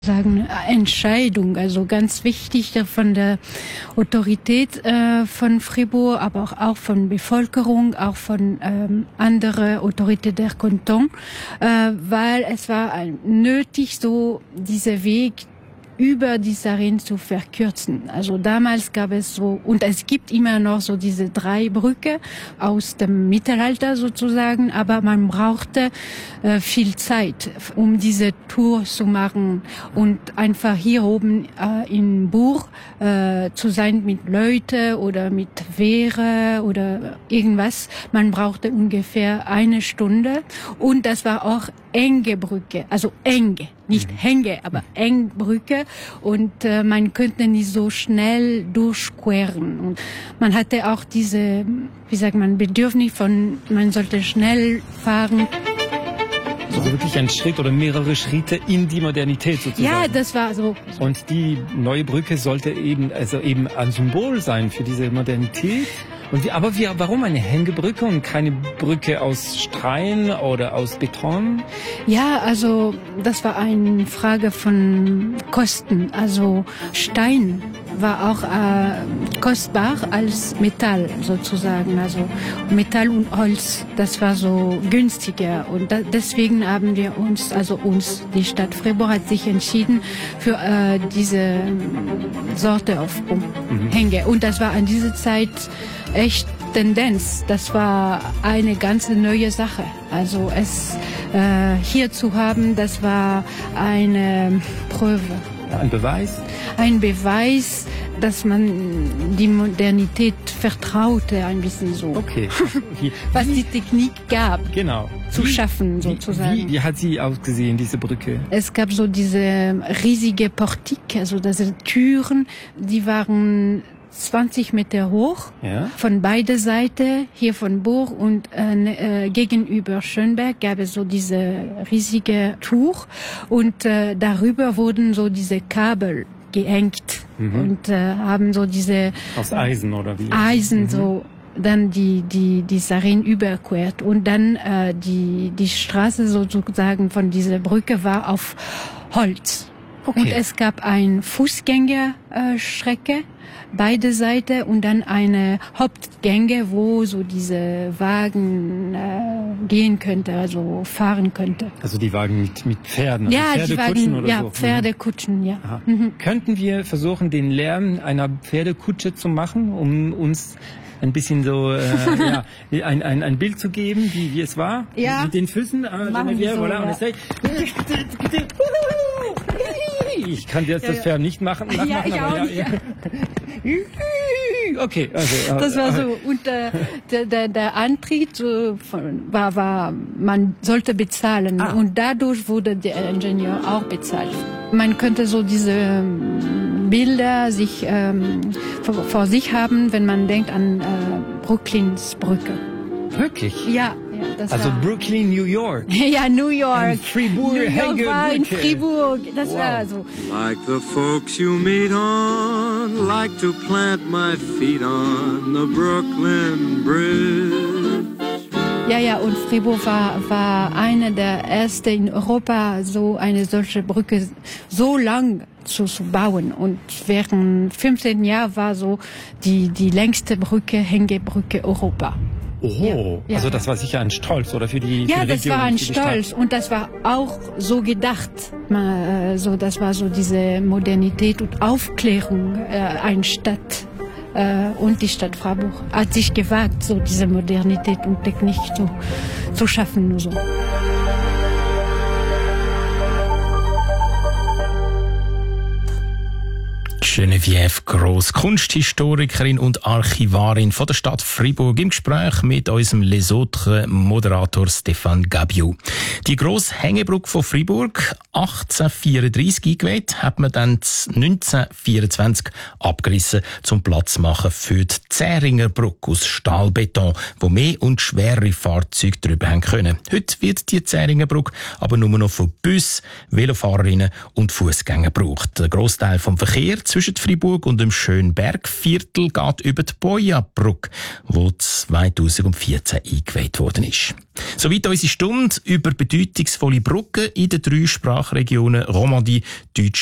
Entscheidung, also ganz wichtig von der Autorität von Fribourg, aber auch von Bevölkerung, auch von anderen Autoritäten der Kanton, weil es war nötig, so dieser Weg über die Sarine zu verkürzen. Also damals gab es so, und es gibt immer noch so diese 3 Brücken aus dem Mittelalter sozusagen, aber man brauchte viel Zeit, um diese Tour zu machen und einfach hier oben in Bourg zu sein mit Leuten oder mit Wehre oder irgendwas. Man brauchte ungefähr 1 Stunde und das war auch enge Brücke, also enge, nicht Hänge, aber eng Brücke und man könnte nicht so schnell durchqueren. Und man hatte auch diese, Bedürfnis von, man sollte schnell fahren. Also wirklich ein Schritt oder mehrere Schritte in die Modernität sozusagen. Ja, das war so. Und die neue Brücke sollte eben ein Symbol sein für diese Modernität. Warum eine Hängebrücke und keine Brücke aus Stein oder aus Beton? Ja, also das war eine Frage von Kosten. Also Stein war auch kostbar als Metall sozusagen. Also Metall und Holz, das war so günstiger. Und deswegen haben wir die Stadt Fribourg hat sich entschieden für diese Sorte auf Hänge. Und das war an dieser Zeit echt Tendenz. Das war eine ganz neue Sache. Also es hier zu haben, das war eine Prüfe. Ein Beweis? Ein Beweis, dass man die Modernität vertraute, ein bisschen so. Okay. Was die Technik gab. Genau. Zu schaffen, sozusagen. Wie hat sie ausgesehen, diese Brücke? Es gab so diese riesige Portik, also diese Türen, die waren 20 Meter hoch, ja. Von beiden Seiten, hier von Bourg und gegenüber Schönberg gab es so diese riesige Tuch und darüber wurden so diese Kabel gehängt und haben so diese... Aus Eisen oder wie? Eisen, so dann die Sarine überquert und dann die Straße sozusagen von dieser Brücke war auf Holz. Okay. Und es gab eine Fußgängerstrecke, beide Seiten und dann eine Hauptgänge, wo so diese Wagen gehen könnte, also fahren könnte. Also die Wagen mit Pferden, also ja, Pferdekutschen oder so? Ja, Pferdekutschen, ja. Könnten wir versuchen, den Lärm einer Pferdekutsche zu machen, um uns ein bisschen so ein Bild zu geben, wie es war? Ja. Mit den Füßen. Machen wir so, ja. Ich kann jetzt das Pferd nicht machen. Ja, ich auch nicht. Okay, also das war so. Und der Antritt war, man sollte bezahlen. Und dadurch wurde der Ingenieur auch bezahlt. Man könnte so diese Bilder sich vor sich haben, wenn man denkt an Brooklyns Brücke. Wirklich? Ja. Also Brooklyn, New York. Ja, New York. Und Fribourg, New York war in Fribourg. Das war so. Like the folks you meet on, like to plant my feet on the Brooklyn Bridge. Ja, und Fribourg war eine der ersten in Europa, so eine solche Brücke so lang zu bauen. Und während 15 Jahren war so die längste Hängebrücke Europa. Oh, ja. Also das war sicher ein Stolz, oder für die Ja, für die das Region, war ein für die Stolz Stadt. und das war auch so gedacht. Das war so diese Modernität und Aufklärung eine Stadt. Und die Stadt Fribourg hat sich gewagt, so diese Modernität und Technik zu schaffen. Nur so. Geneviève Gross, Kunsthistorikerin und Archivarin von der Stadt Fribourg, im Gespräch mit unserem Les Autres Moderator Stéphane Gabiou. Die grosse Hängebrücke von Fribourg, 1834 eingeweiht, hat man dann 1924 abgerissen, zum Platz zu machen für die Zähringer Brücke aus Stahlbeton, wo mehr und schwerere Fahrzeuge drüber haben können. Heute wird die Zähringer Brücke aber nur noch von Bussen, Velofahrerinnen und Fußgängern gebraucht. Der Grossteil vom Verkehr zwischen zwischen Fribourg und dem Schönbergviertel geht über die Boya-Brücke, die 2014 eingeweiht worden ist. Soweit unsere Stunde über bedeutungsvolle Brücken in den 3 Sprachregionen Romandie, Deutsch,